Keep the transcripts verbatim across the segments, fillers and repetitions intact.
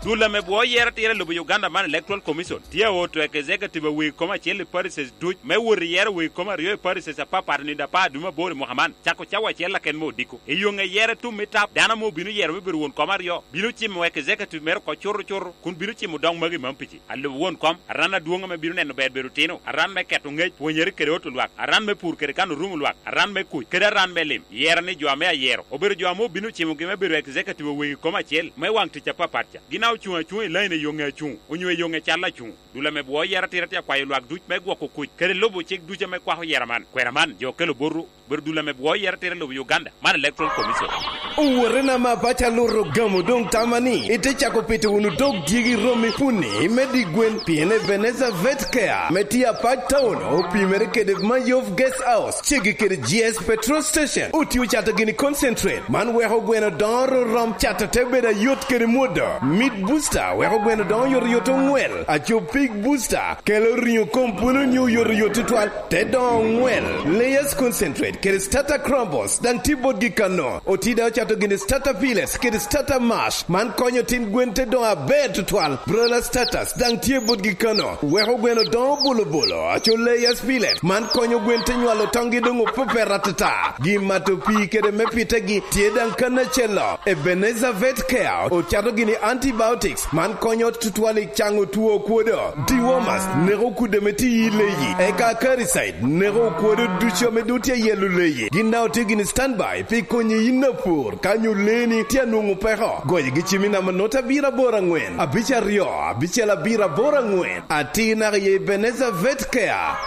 dula me bo yera tira lo Uganda man electoral commission tia woto executive we koma chele parises du me wori yera we koma rio parises a papa ni da pa duma bore Muhammad chako chawa chela ken mo diko e yonga yera tu metap dana mo binu yera me bir won koma rio binu chim we executive mer ko choro choro kun binu chim dong magi mampiti allo won kom rana duonga me binu nen ber berutino ran me keto ngej ponyere kere oto lwak ran me pur kere kan rum lwak ran me kuy kere ran me lim yera ni jo me yero ober jo mo binu chim gi me bir executive we koma chel me wang ti chapa patcha ginaaw chuwa chuwa line yonga chu onyo yonga chala chu dula me bo yera tira tia kwa lwak duch me gwo ko kuy kere lobo chek duche me kwa yera man kwera man jo kelo boru ber dula me bo yera tira lo Uganda man electoral commission uwerena ma bacha loro gamo dong tamani ite chako pete unu dog digi romi puni medi gwen piene Veneza Vet Care metia pat town opi merekede Mayov Guest House chigi kede G S petrol station uti uchata gini concentrate man weho gweno doro rom chata tebeda yot kede moda mid booster weho gweno don yor yoto ngwel acho pig booster kelo rinyo kompuno nyu yor yoto twal te don ngwel layers concentrate kede starter crumbles dan tibod gikano otida uchata gini starter piles kede starter mash man konyo tin gwen te don abed twal brola status dan tibod gikano weho gweno don bolo bolo acho layers piles man konyo gwen te nywalo tongi dongo pope ratata gi matopi kede mepite gi tiedan kana chelo Ebenezer Vet Care ochado gini antibiotics man konyo tutwali chango tuo kuodo dewormers nero kude meti yileyi eka caricide nero kuodo ducho medutia yelu leyi ginao tigini standby pi konyi inapur kanyo leni tia nungu peho goyi gichimina manota bira bora ngwen abicha rio abicha la bira bora ngwen atina ye Ebenezer Vet Care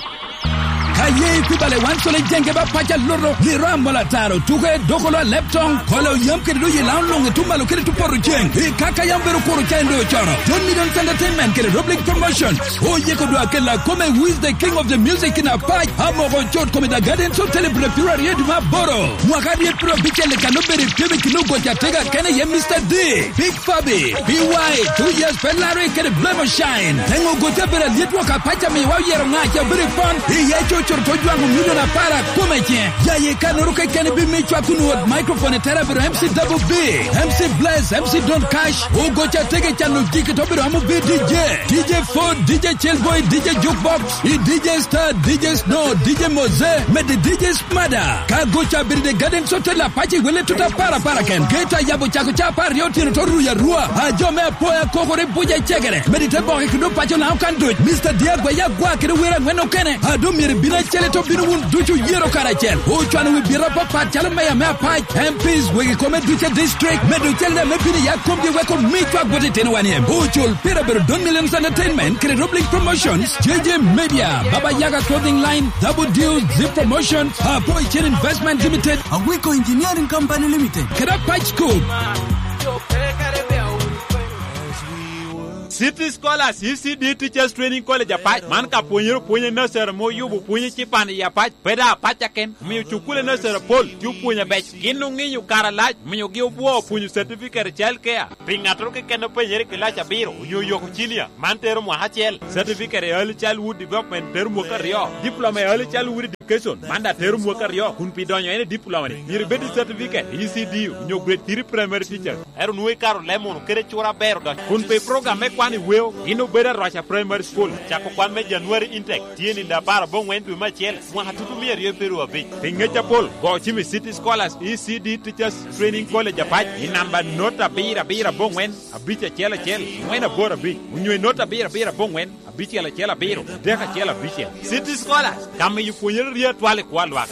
Kaye kubale wansole jenge ba pacha loro liramba la taro tuke dokolo lepton kolo yamke do yelan longe tumalo kede tu poru jeng e kaka yambero koro chendo choro John Million Entertainment kede Public Promotion o yeko do akela come who is the king of the music in a pach amo go chot come da garden so celebrate pure yedu maboro mwakadi pro bichele kanobere pebe kilo go jatega kene ye Mister D Big Fabi B Y two years Ferrari kede Blemo Shine tengo go jabere yedu ka pacha me wa yero ngacha bere fun e yecho chorto jwangu miliona para kometje yaye kanoruka kene bi mechwa kunu microphone terabero M C Double B M C Bless M C Don't Cash ugo cha tege chano jike tobero amu B D J D J Ford D J Chillboy D J Jukebox I D J Star D J Snow D J Moze med D J Smada kago cha birde garden sote la pachi wele tuta para para ken geta yabo chako cha par yotiro toru ya rua ajo me poya kokore buja chegere medite bo kido pacho na kan do Mister Diagwa ya gwa kire wera ngeno kene ado mire bina chele to binu wun duchu yero karachel o chwana we bira papa chale me me pa M Ps we come duchu district me do chele me bini ya kombi we ko me twa gote ten one em o chul pira ber Don Million Entertainment kire Public Promotions J J Media Baba Yaga Clothing Line Double Deal Zip Promotions Boy Chain Investment Limited Awiko Engineering Company Limited kira Patch Scoop City Scholars E C D Teachers Training College apach man ka ponyo ponyo nursery mo yubu ponyo chipan ya pach peda pacha ken mi chukule nursery pol tu ponyo bech kinu ngi yu kara lach mi gi obo ponyo certificate child care pingatro ke ken ponyo ke lacha biro yo yo chilia man tero mo hachel certificate early childhood development tero mo kario diploma early childhood education manda tero mo kario kun pi donyo ene diploma ni yiri bedi certificate E C D nyo grade three primary teacher ero nuwe karo lemon kere chura bero don kun pe program e kwani weo ino beda rocha primary school chako kwan me January intake tieni da para bon wendu ma chel mo hatutu mier yo peru abi pingecha pol go chimi City Scholars E C D Teachers Training College apach inamba nota bira bira bon wen abicha chela chel wena bora bi unyo nota bira bira bon wen abicha la chela biro deka chela bicha City Scholars kama yu ponyer ria twale kwa lwa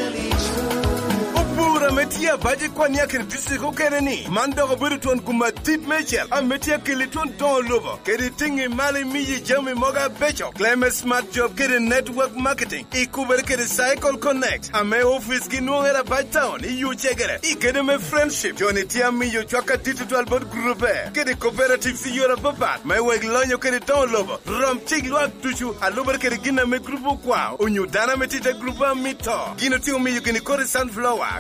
Pura metia baje kwa niya district okere ni mando ko buri ton kuma tip mechel a metia kili ton ton lobo kedi tingi mali miji jami moga becho claim smart job kedi network marketing ikubere kedi cycle connect a me office ki no era by town I yu chegere I kedi me friendship joni tia mi yu chwaka digital board group kedi cooperative si yora papa me weg lonyo kedi ton lobo rom chiglo tuchu a lober kedi gina me group kwa unyu dana metita group mito gino tiu mi yu kini kori sunflower kedi kori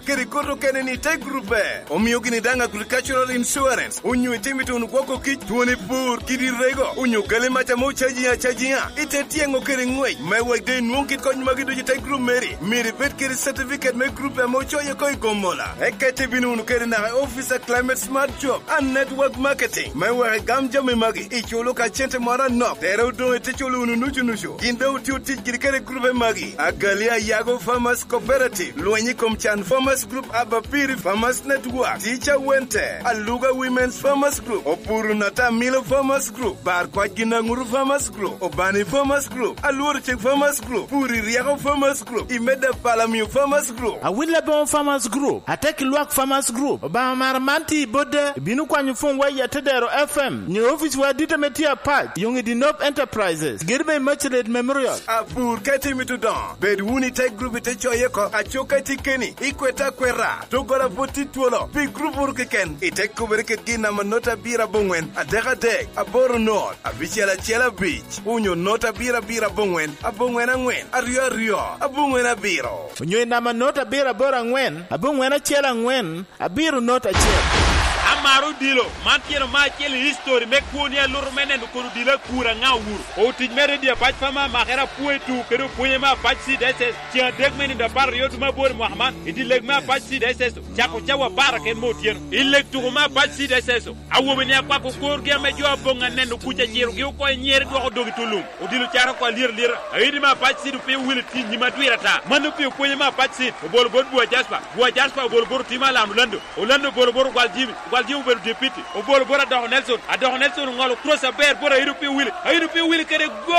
Luro kene ni te grupe. Omiyo gini dang agricultural insurance. Unyu itimito unukwako kich tuoni pur kidi rego. Unyu gale macha mo chajia chajia. Ite tiengo kere ngwey. Mewe de nuong kit kony magido jite group meri. Miri bet kere certificate me grupe mo choye koi gomola. Ekete binu unu kere na officer climate smart job and network marketing. Mewe gam jami magi. Icholo ka chente mara nok. Tero do ete cholo unu nuchu nuchu. Inde utiu tich giri kere grupe magi. Agalia Yago Farmers Cooperative. Luenyi Komchan Farmers Group Abapiri Farmers Network. Teacher Wente. Aluga Women's Farmers Group. Opuru Nata Milo Farmers Group. Barkwa Ginanguru Farmers Group. Obani Farmers Group. Alurchek Farmers Group. Puri Riago Farmers Group. Imeda Palamiu Farmers Group. Awilabon Farmers Group. Atek Luak Farmers Group. Obama Manti Bode. Binu kwa nyufung wa Yatedero F M. Nye office wa Dita Metia Pat. Yungi Dinop Enterprises. Girbe Merchant Memorial. Apur kati mitudon. Bedwuni Tech Group ite choyeko. Achoka tikeni. Ikweta kwera. Togora poti tuolo. Big group urkiken. Ite kuberike gina manota bira bongwen. Adeka dek. Aboru North. Abichela Chela Beach. Unyo nota bira bira bongwen. Abongwen angwen. Ario Rio. Abongwen abiro. Unyo inama nota bira bora ngwen. Abongwen achela ngwen. Abiru nota chela. Amaru dilo mantieno ma chele history me kunia lur menen ko dila kura ngawur o tij mere dia paj fama ma khera puetu kedo puye ma paj si deses tia deg meni da bar yotu ma bor muhammad idi leg ma paj si deses chako chawa baraken motien ileg tu ma paj si deses awo benia kwa ko kor ge me jo bonga nen ku ca jiru gi ko nyer do ko dogi tulum o dilu tiara ko lir lir ayidi ma paj si du pe wili ti nyima duirata manu pe puye ma paj si bol bol bo jaspa bo jaspa bol bor ti ma lam lando o lando bol bor gwal jibi gwal jibi beru deputy o bol bora do Nelson a do Nelson ngalo cross a ber bora yurupi wili ayurupi wili kede gol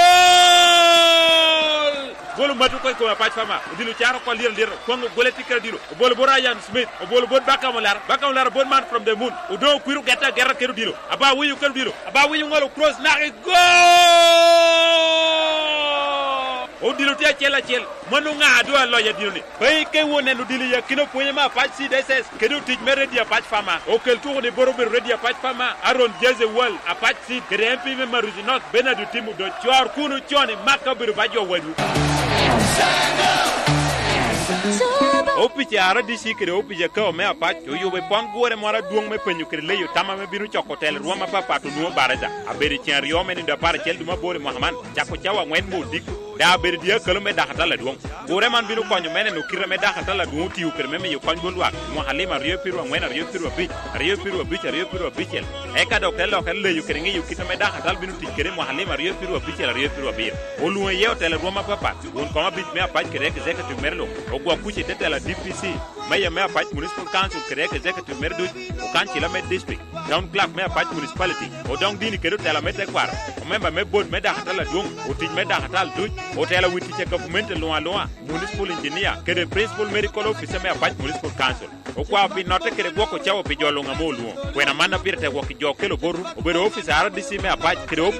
gol matu ko ko paj fama dilu tiara ko lir lir ko goleti kede dilu o bol bora Ian Smith o bol bol bakamolar bakamolar bon man from the moon o do kuiru geta gerra kede dilu aba wiyu kede dilu aba wiyu ngalo cross na gol o dilu tia chela chel manu nga do lo ya dilu ni bay ke wona no dilu ya kino poye ma paj si deses kedo tij mere dia paj fama o kel tour de borobe redia paj fama aron jeze wal a paj si kede M P V maruzinok benadu timu do chor kunu chone makabiru bajo wadu opiche ara disi kede opiche ka me apach to yobe pangore mara duong me penyu kede leyo tama me binu chokotel ruama papa to nuo baraza aberi chen rio me ni da par chel duma bore muhammad chako chawa ngwen mo dik da beri dia kelo me dakata la duong gore man binu konyo mene no kire me dakata la duong tiu kede me me yo konyo bolwa mo halima rio piru ngwen rio piru bi rio piru bi rio piru bi chel e ka do kelo kele leyo kede ngi yo kita me dakata binu tikere mo halima rio piru bi chel rio piru bi o luo ye hotel ruama papa won ko bit me apach kede ke executive merlo o gwa kuche tetela D P C Maya me apach municipal council kede executive merdo o kanchila me district down clark me apach municipality o dong dini kede tela me tekwar o member me board me dakata la duong o tij me dakata duj o tela witi che government loa loa municipal engineer kede principal medical officer me apach municipal council o kwa pi note kede gwoko chawo pi jolo ngamo luo kwena manda pirte gwoko jokelo boru o bedo officer R D C me apach kede